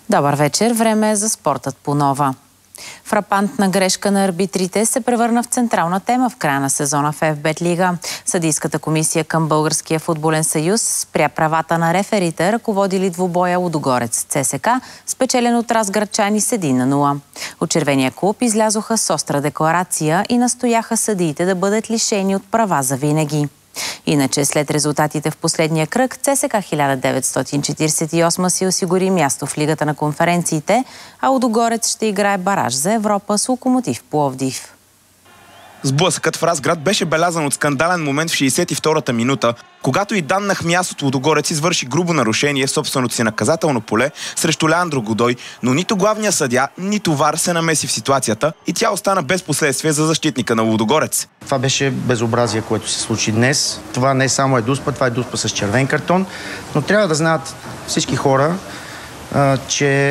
Добър вечер, време е за спортът по нова. Фрапантна грешка на арбитрите се превърна в централна тема в края на сезона в ФБ Лига. Съдийската комисия към Българския футболен съюз спря правата на реферите, ръководили двубоя Лудогорец ЦСК, спечелен от разградчани с 1-0. От червения клуб излязоха с остра декларация и настояха съдиите да бъдат лишени от права за винаги. Иначе, след резултатите в последния кръг, ЦСК 1948 си осигури място в Лигата на конференциите, а Лудогорец ще играе бараж за Европа с Локомотив Пловдив. Сблъсъкът в Разград беше белязан от скандален момент в 62-та минута, когато и Дан Нахмияс от Лудогорец извърши грубо нарушение в собственото си наказателно поле срещу Леандро Годой, но нито главният съдия, нито ВАР се намеси в ситуацията и тя остана без последствие за защитника на Лудогорец. Това беше безобразие, което се случи днес. Това не само е дуспа, това е дуспа с червен картон, но трябва да знаят всички хора, че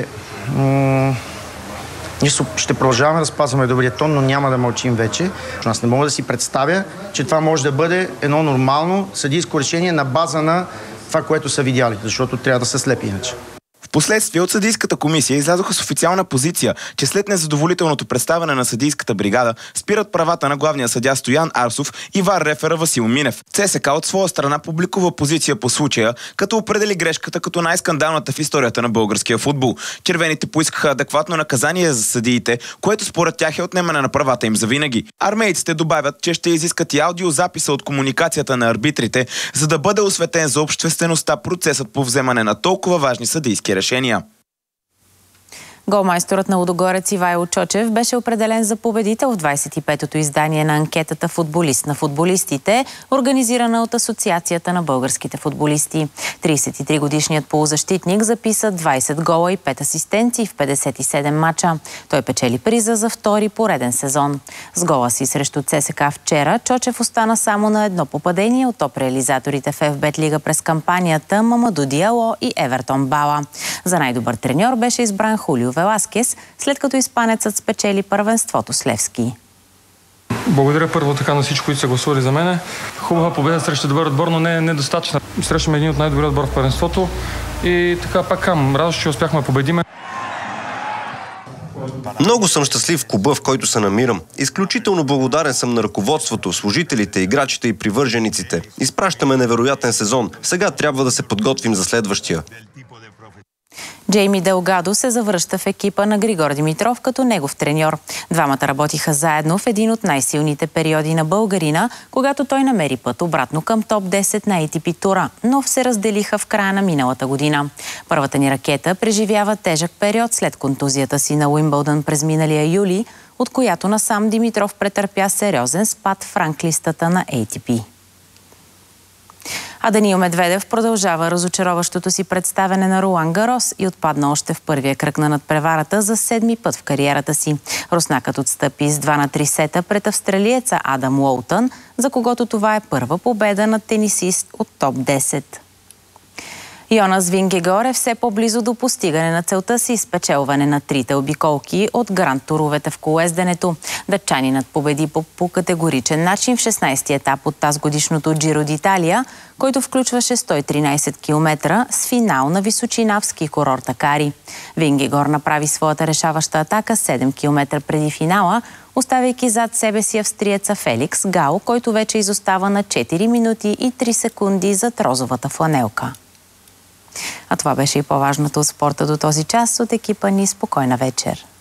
ние ще продължаваме да спазваме добрия тон, но няма да мълчим вече. Аз не мога да си представя, че това може да бъде едно нормално съдийско решение на база на това, което са видяли, защото трябва да се слепи иначе. Впоследствие от съдийската комисия излязоха с официална позиция, че след незадоволителното представяне на съдийската бригада спират правата на главния съдия Стоян Арсов и ВАР рефера Васил Минев. ЦСК от своя страна публикува позиция по случая, като определи грешката като най-скандалната в историята на българския футбол. Червените поискаха адекватно наказание за съдиите, което според тях е отнемане на правата им завинаги. Армейците добавят, че ще изискат и аудиозаписа от комуникацията на арбитрите, за да бъде осветен за обществеността процесът по вземане на толкова важни съдийски решения. Голмайсторът на Лудогорец Ивайло Чочев беше определен за победител в 25-то издание на анкетата «Футболист на футболистите», организирана от Асоциацията на българските футболисти. 33-годишният полузащитник записа 20 гола и 5 асистенции в 57 мача. Той печели приза за втори пореден сезон. С гола си срещу ЦСКА вчера Чочев остана само на едно попадение от топ-реализаторите в ФБ Лига през кампанията Мамаду Диало и Евертон Бала. За най-добър треньор беше избран Хулио Веласкес, след като испанецът спечели първенството с Левски. Благодаря първо така на всички, които са гласували за мене. Хубава победа срещу добър отбор, но не е недостатъчна. Срещаме един от най-добрия отбор в първенството и така пак към радост, че успяхме да победиме. Много съм щастлив в клуба, в който се намирам. Изключително благодарен съм на ръководството, служителите, играчите и привържениците. Изпращаме невероятен сезон. Сега трябва да се подготвим за следващия. Джейми Делгадо се завръща в екипа на Григор Димитров като негов треньор. Двамата работиха заедно в един от най-силните периоди на българина, когато той намери път обратно към топ 10 на ATP тура, но се разделиха в края на миналата година. Първата ни ракета преживява тежък период след контузията си на Уимбълдън през миналия юли, от която насам Димитров претърпя сериозен спад в ранглистата на ATP. А Даниил Медведев продължава разочароващото си представяне на Ролан Гарос и отпадна още в първия кръг на надпреварата за 7-ми път в кариерата си. Руснакът отстъпи с 2-3 сета пред австралиеца Адам Уолтън, за когото това е първа победа на тенисист от топ 10. Йонас Вингегор е все по-близо до постигане на целта си, спечелване на 3-те обиколки от гранд-туровете в колоезденето. Датчанинът победи по категоричен начин в 16-ти етап от тазгодишното Джиро д'Италия, който включваше 113 км с финал на височина в ски курорта Кари. Вингегор направи своята решаваща атака 7 км преди финала, оставяйки зад себе си австриеца Феликс Гао, който вече изостава на 4 минути и 3 секунди зад розовата фланелка. А това беше и по-важното от спорта до този час. От екипа ни спокойна вечер.